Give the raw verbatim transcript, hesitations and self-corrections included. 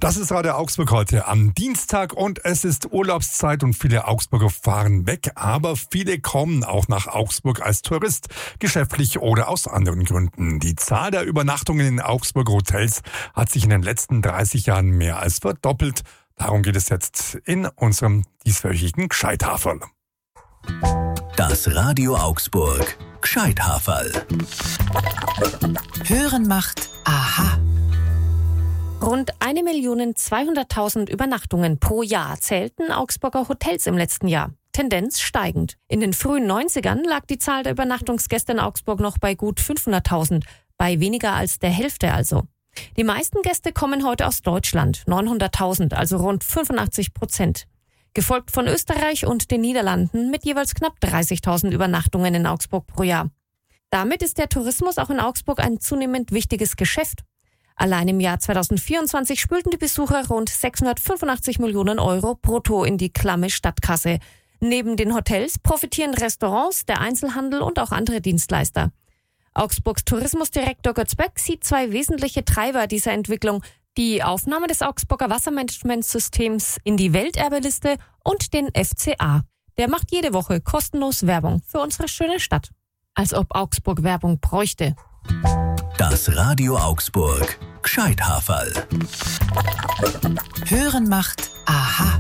Das ist Radio Augsburg heute am Dienstag und es ist Urlaubszeit und viele Augsburger fahren weg, aber viele kommen auch nach Augsburg als Tourist, geschäftlich oder aus anderen Gründen. Die Zahl der Übernachtungen in Augsburger Hotels hat sich in den letzten dreißig Jahren mehr als verdoppelt. Darum geht es jetzt in unserem dieswöchigen Gscheithaferl. Das Radio Augsburg Gscheithaferl. Hören macht Aha. Rund eine Million zweihunderttausend Übernachtungen pro Jahr zählten Augsburger Hotels im letzten Jahr. Tendenz steigend. In den frühen neunzigern lag die Zahl der Übernachtungsgäste in Augsburg noch bei gut fünfhunderttausend, bei weniger als der Hälfte also. Die meisten Gäste kommen heute aus Deutschland, neunhunderttausend, also rund fünfundachtzig Prozent. Gefolgt von Österreich und den Niederlanden mit jeweils knapp dreißigtausend Übernachtungen in Augsburg pro Jahr. Damit ist der Tourismus auch in Augsburg ein zunehmend wichtiges Geschäft. Allein im Jahr zweitausendvierundzwanzig spülten die Besucher rund sechshundertfünfundachtzig Millionen Euro brutto in die klamme Stadtkasse. Neben den Hotels profitieren Restaurants, der Einzelhandel und auch andere Dienstleister. Augsburgs Tourismusdirektor Götz Böck sieht zwei wesentliche Treiber dieser Entwicklung: die Aufnahme des Augsburger Wassermanagementsystems in die Welterbeliste und den F C A. Der macht jede Woche kostenlos Werbung für unsere schöne Stadt. Als ob Augsburg Werbung bräuchte. Das Radio Augsburg Gscheithaferl. Hören macht Aha.